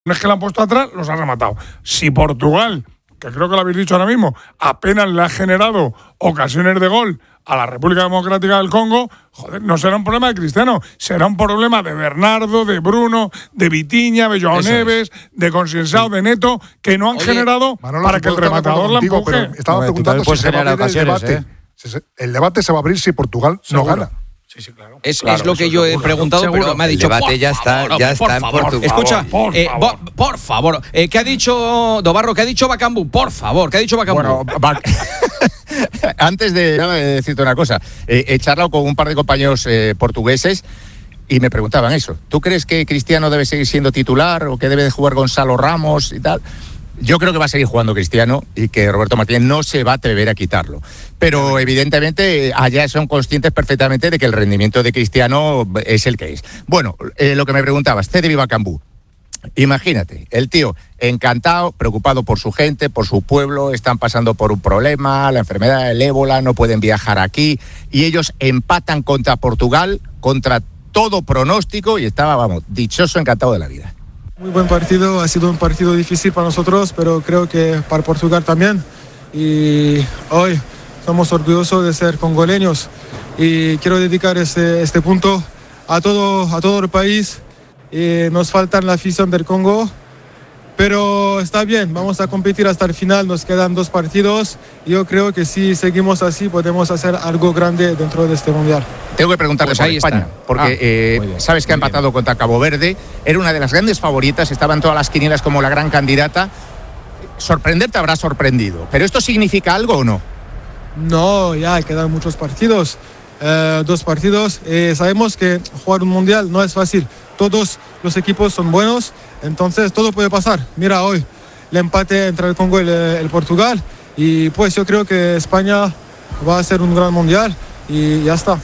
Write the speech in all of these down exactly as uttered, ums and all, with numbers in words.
No es que la han puesto atrás, los han rematado. Si Portugal, que creo que lo habéis dicho ahora mismo, apenas le ha generado ocasiones de gol a la República Democrática del Congo, joder, no será un problema de Cristiano, será un problema de Bernardo, de Bruno, de Vitinha, de Joao Neves, es. de Consensao, sí. de Neto, que no han Oye, generado Manolo, para que el rematador la empuje. Estaba preguntando si se va a abrir el debate. ¿eh? El debate se va a abrir si Portugal Seguro. no gana. Sí, sí, claro. Es, claro, es lo que yo he preguntado, seguro. Pero me ha dicho. El debate ya está, favor, ya por está favor, en Portugal. Escucha, por eh, favor, bo, por favor eh, ¿qué ha dicho Dobarro? ¿Qué ha dicho Bakambu? Por favor, ¿qué ha dicho Bakambu? Bueno, va, antes de, de decirte una cosa, eh, he charlado con un par de compañeros eh, portugueses y me preguntaban eso. ¿Tú crees que Cristiano debe seguir siendo titular o que debe de jugar Gonzalo Ramos y tal? Yo creo que va a seguir jugando Cristiano y que Roberto Martínez no se va a atrever a quitarlo. Pero evidentemente allá son conscientes perfectamente de que el rendimiento de Cristiano es el que es. Bueno, eh, lo que me preguntabas, Cedric Bakambu. Imagínate, el tío encantado, preocupado por su gente, por su pueblo, están pasando por un problema, la enfermedad del ébola, no pueden viajar aquí, y ellos empatan contra Portugal, contra todo pronóstico, y estaba, vamos, dichoso, encantado de la vida. Muy buen partido, ha sido un partido difícil para nosotros, pero creo que para Portugal también. Y hoy somos orgullosos de ser congoleños y quiero dedicar este, este punto a todo, a todo el país. Y nos falta la afición del Congo, pero está bien, vamos a competir hasta el final, nos quedan dos partidos. Y yo creo que si seguimos así podemos hacer algo grande dentro de este Mundial. Tengo que preguntarle pues por España, está. porque ah, eh, bien, sabes que ha empatado bien. contra Cabo Verde, era una de las grandes favoritas, estaba en todas las quinielas como la gran candidata. Sorprender te habrá sorprendido, ¿pero esto significa algo o no? No, ya quedan muchos partidos, eh, dos partidos. Eh, sabemos que jugar un Mundial no es fácil, todos los equipos son buenos, entonces todo puede pasar. Mira hoy el empate entre el Congo y el, el Portugal, y pues yo creo que España va a ser un gran Mundial y ya está.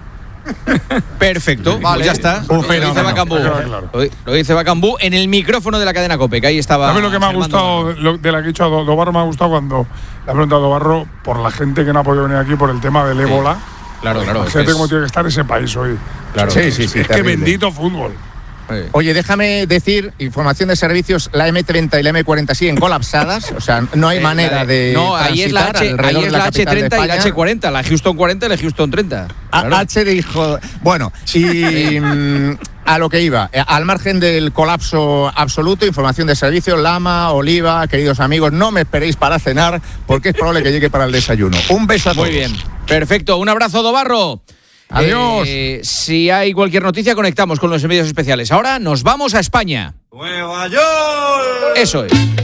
Perfecto, vale, pues ya está. Lo dice Bakambu. Claro. Lo dice Bakambu en el micrófono de la cadena COPE, que ahí estaba. A mí lo que me ha gustado, lo, de la que ha dicho Dobarro, me ha gustado cuando le ha preguntado a Dobarro por la gente que no ha podido venir aquí por el tema del ébola. Sí. Claro, claro. Fíjate cómo tiene que estar ese país hoy. Claro. Sí, sí, sí. Es que bendito fútbol. Oye, déjame decir, información de servicios, la eme treinta y la eme cuarenta siguen colapsadas, o sea, no hay eh, manera de No, ahí es la, H, ahí es la, la hache treinta y la hache cuarenta, la Houston cuarenta y la Houston treinta. Claro. H dijo, bueno, y a lo que iba, al margen del colapso absoluto, información de servicios, Lama, Oliva, queridos amigos, no me esperéis para cenar, porque es probable que llegue para el desayuno. Un beso a todos. Muy bien, perfecto, un abrazo, Dobarro. Adiós. Eh, si hay cualquier noticia, conectamos con los medios especiales. Ahora nos vamos a España. ¡Nueva York! Eso es.